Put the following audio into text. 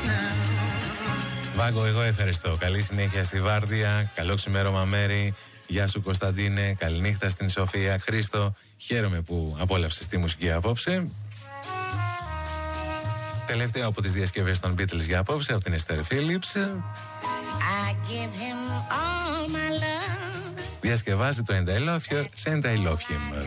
Βάγκο, εγώ ευχαριστώ. Καλή συνέχεια στη βάρδια. Καλό ξημέρωμα, Μέρη. Γεια σου, Κωνσταντίνε. Καληνύχτα στην Σοφία. Χρήστο, χαίρομαι που απόλαυσες τη μουσική απόψε. Τελευταία από τις διασκευές των Beatles για απόψε, από την Esther Phillips. Διασκευάζει το Send I Love Him.